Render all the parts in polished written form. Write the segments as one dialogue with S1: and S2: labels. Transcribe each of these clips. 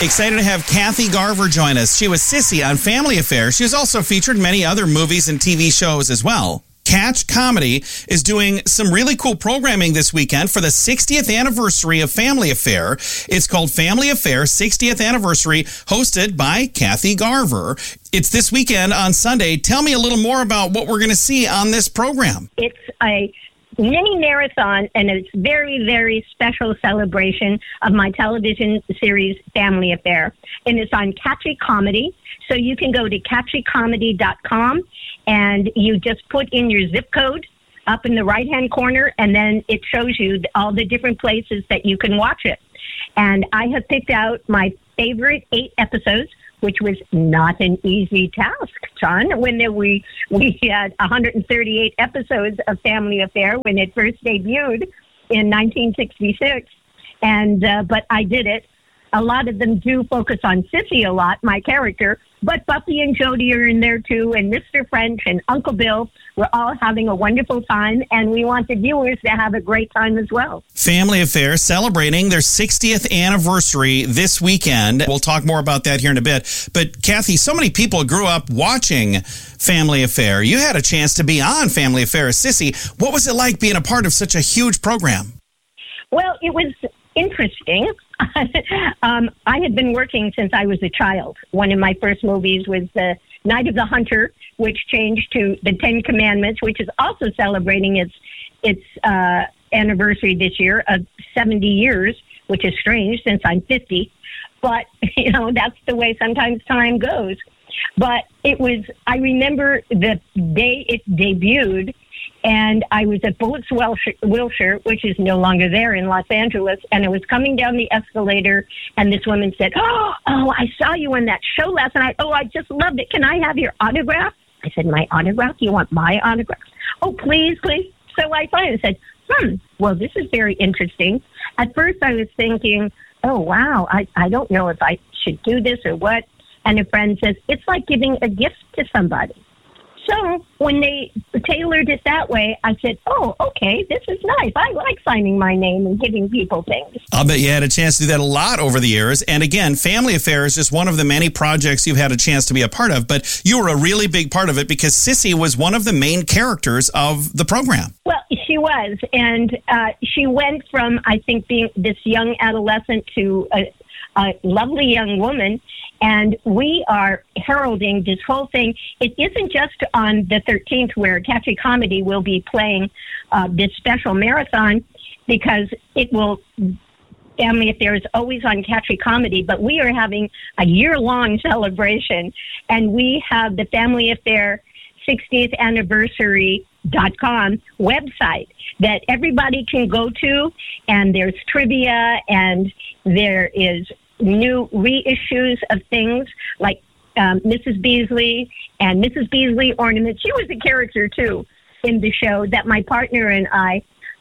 S1: Excited to have Kathy Garver join us. She was Sissy on Family Affair. She was also featured in many other movies and TV shows as well. Catch Comedy is doing some really cool programming this weekend for the 60th anniversary of Family Affair. It's called Family Affair 60th Anniversary, hosted by Kathy Garver. It's this weekend on Sunday. Tell me a little more about what we're going to see on this program.
S2: It's a mini marathon, and it's very, very special celebration of my television series Family Affair. And it's on Catchy Comedy. So you can go to catchycomedy.com and you just put in your zip code up in the right-hand corner, and then it shows you all the different places that you can watch it. And I have picked out my favorite 8 episodes, which was not an easy task, John, when we had 138 episodes of Family Affair when it first debuted in 1966. But I did it. A lot of them do focus on Sissy a lot, my character, but Buffy and Jody are in there too, and Mr. French and Uncle Bill. We're all having a wonderful time, and we want the viewers to have a great time as well.
S1: Family Affair celebrating their 60th anniversary this weekend. We'll talk more about that here in a bit. But Kathy, so many people grew up watching Family Affair. You had a chance to be on Family Affair as Sissy. What was it like being a part of such a huge program?
S2: Well, it was interesting. I had been working since I was a child. One of my first movies was The Night of the Hunter, which changed to The 10 Commandments, which is also celebrating its anniversary this year of 70 years, which is strange since I'm 50. But, that's the way sometimes time goes. But I remember the day it debuted, and I was at Bullets, Wilshire, which is no longer there in Los Angeles, and I was coming down the escalator, and this woman said, oh, I saw you in that show last night. Oh, I just loved it. Can I have your autograph? I said, my autograph? You want my autograph? Oh, please, please. So I finally said, well, this is very interesting. At first I was thinking, oh, wow, I don't know if I should do this or what. And a friend says, it's like giving a gift to somebody. So when they tailored it that way, I said, oh, okay, this is nice. I like signing my name and giving people things.
S1: I'll bet you had a chance to do that a lot over the years. And again, Family Affair is just one of the many projects you've had a chance to be a part of. But you were a really big part of it because Sissy was one of the main characters of the program.
S2: Well, she was. And she went from, I think, being this young adolescent to a lovely young woman. And we are heralding this whole thing. It isn't just on the 13th where Catchy Comedy will be playing this special marathon, because Family Affair is always on Catchy Comedy, but we are having a year-long celebration, and we have the Family Affair 60th Anniversary.com website that everybody can go to, and there's trivia, and there is new reissues of things like Mrs. Beasley and Mrs. Beasley ornaments. She was a character, too, in the show that my partner and I,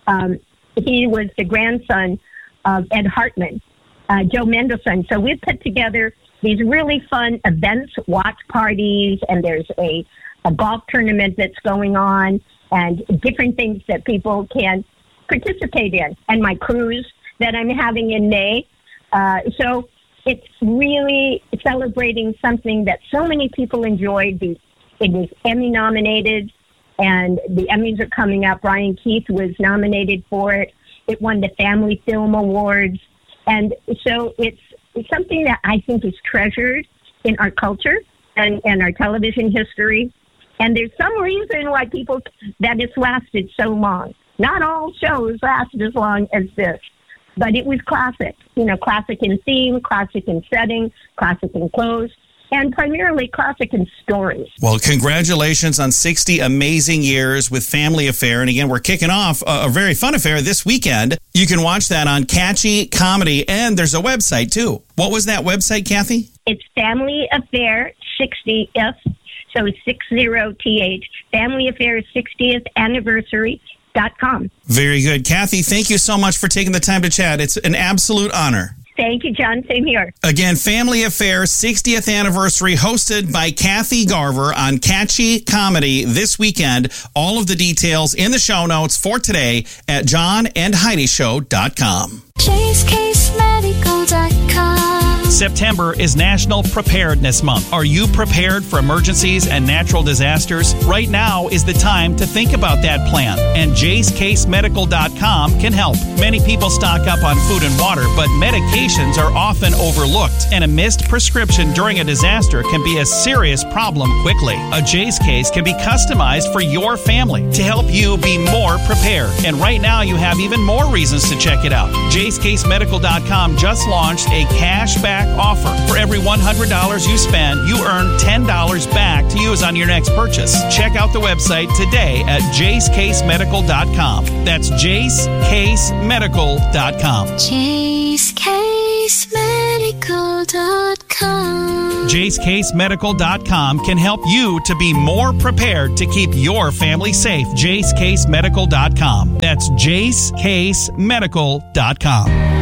S2: he was the grandson of Ed Hartman, Joe Mendelson. So we've put together these really fun events, watch parties, and there's a golf tournament that's going on and different things that people can participate in. And my cruise that I'm having in May. So it's really celebrating something that so many people enjoyed. It was Emmy nominated, and the Emmys are coming up. Brian Keith was nominated for it. It won the Family Film Awards. And so it's something that I think is treasured in our culture and our television history. And there's some reason why that it's lasted so long. Not all shows last as long as this. But it was classic, classic in theme, classic in setting, classic in clothes, and primarily classic in stories.
S1: Well, congratulations on 60 amazing years with Family Affair. And again, we're kicking off a very fun affair this weekend. You can watch that on Catchy Comedy, and there's a website, too. What was that website, Kathy?
S2: It's Family Affair 60th, so 60th, Family Affair 60th Anniversary.com.
S1: Very good. Kathy, thank you so much for taking the time to chat. It's an absolute honor.
S2: Thank you, John. Same here.
S1: Again, Family Affair 60th Anniversary, hosted by Kathy Garver on Catchy Comedy this weekend. All of the details in the show notes for today at johnandheidishow.com.
S3: ChaseCaseMedical.com.
S1: September is National Preparedness Month. Are you prepared for emergencies and natural disasters? Right now is the time to think about that plan, and JaceCaseMedical.com can help. Many people stock up on food and water, but medications are often overlooked, and a missed prescription during a disaster can be a serious problem quickly. A Jace Case can be customized for your family to help you be more prepared. And right now you have even more reasons to check it out. JaceCaseMedical.com just launched a cashback offer. For every $100 you spend, you earn $10 back to use on your next purchase. Check out the website today at JaceCaseMedical.com. That's JaceCaseMedical.com.
S3: JaceCaseMedical.com.
S1: JaceCaseMedical.com can help you to be more prepared to keep your family safe. JaceCaseMedical.com. That's JaceCaseMedical.com.